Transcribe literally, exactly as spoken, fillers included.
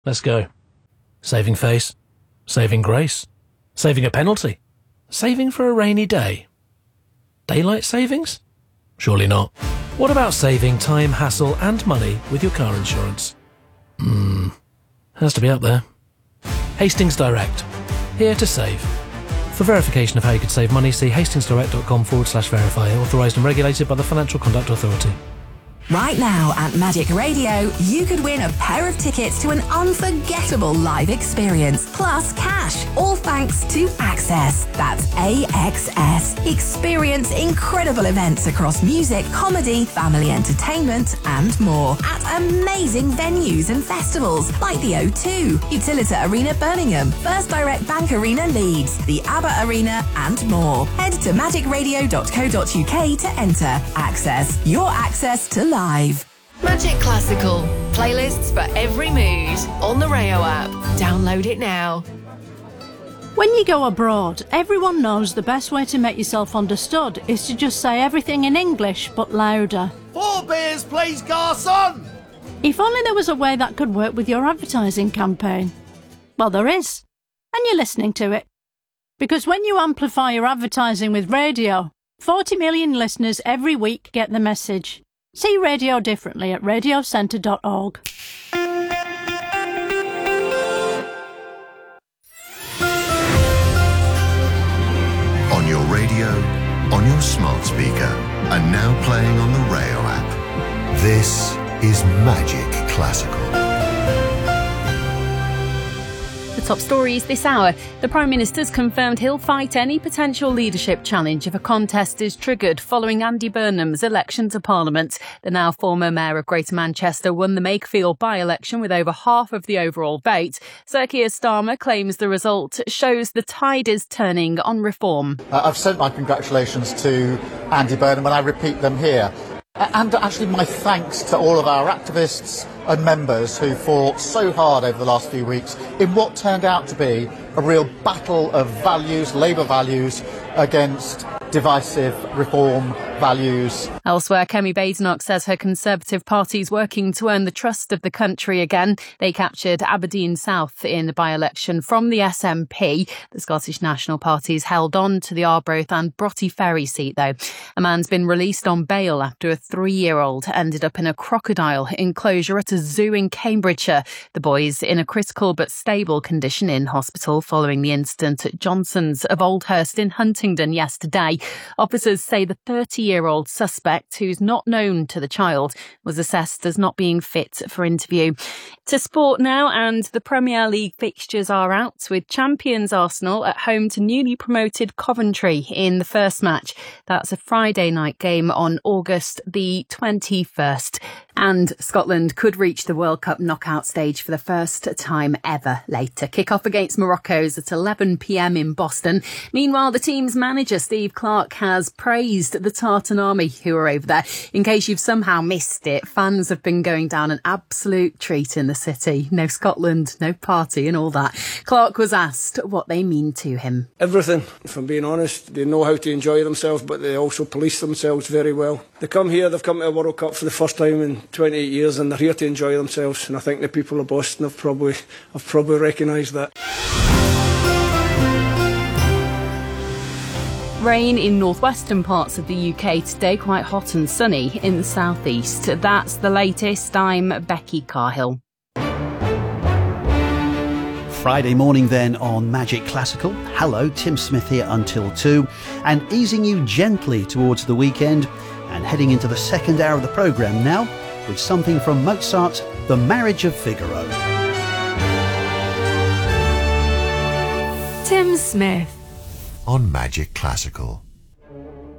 Let's go. Saving face. Saving grace. Saving a penalty. Saving for a rainy day. Daylight savings? Surely not. What about saving time, hassle and money with your car insurance? Hmm, has to be up there. Hastings Direct. Here to save. For verification of how you could save money, see hastingsdirect.com forward slash verify, authorised and regulated by the Financial Conduct Authority. Right now at Magic Radio, you could win a pair of tickets to an unforgettable live experience, plus cash, all thanks to Access. That's A X S. Experience incredible events across music, comedy, family entertainment, and more at amazing venues and festivals like the O two, Utilita Arena Birmingham, First Direct Bank Arena Leeds, the ABBA Arena, and more. Head to magic radio dot co dot uk to enter. Access. Your access to live. Magic Classical. Playlists for every mood. On the Rayo app. Download it now. When you go abroad, everyone knows the best way to make yourself understood is to just say everything in English, but louder. Four beers, please, garçon! If only there was a way that could work with your advertising campaign. Well, there is. And you're listening to it. Because when you amplify your advertising with radio, forty million listeners every week get the message. See radio differently at radio centre dot org. On your radio, on your smart speaker, and now playing on the Rayo app. This is Magic Classical. The top stories this hour. The Prime Minister's confirmed he'll fight any potential leadership challenge if a contest is triggered following Andy Burnham's election to Parliament. The now former Mayor of Greater Manchester won the Makefield by-election with over half of the overall vote. Sir Keir Starmer claims the result shows the tide is turning on reform. Uh, I've sent my congratulations to Andy Burnham and I repeat them here. And actually my thanks to all of our activists and members who fought so hard over the last few weeks in what turned out to be a real battle of values, Labour values, against divisive reform values. Elsewhere, Kemi Badenoch says her Conservative Party's working to earn the trust of the country again. They captured Aberdeen South in the by-election from the S N P. The Scottish National Party's held on to the Arbroath and Broughty Ferry seat, though. A man's been released on bail after a three-year-old ended up in a crocodile enclosure at a zoo in Cambridgeshire. The boy's in a critical but stable condition in hospital following the incident at Johnson's of Oldhurst in Huntingdon yesterday. Officers say the thirty-year-old suspect, who's not known to the child, was assessed as not being fit for interview. To sport now, and the Premier League fixtures are out, with champions Arsenal at home to newly promoted Coventry in the first match. That's a Friday night game on August the twenty-first. And Scotland could reach the World Cup knockout stage for the first time ever later. Kick-off against Morocco's at eleven p.m. in Boston. Meanwhile, the team's manager, Steve Clarke, has praised the Tartan Army who are over there. In case you've somehow missed it, fans have been going down an absolute treat in the city. No Scotland, no party and all that. Clarke was asked what they mean to him. Everything, if I'm being honest. They know how to enjoy themselves, but they also police themselves very well. They come here, they've come to a World Cup for the first time in twenty-eight years, and they're here to enjoy themselves, and I think the people of Boston have probably have probably recognised that. Rain in northwestern parts of the U K today, quite hot and sunny in the southeast. That's the latest. I'm Becky Carhill. Friday morning then on Magic Classical. Hello, Tim Smith here until two, and easing you gently towards the weekend and heading into the second hour of the programme now with something from Mozart's The Marriage of Figaro. Tim Smith on Magic Classical.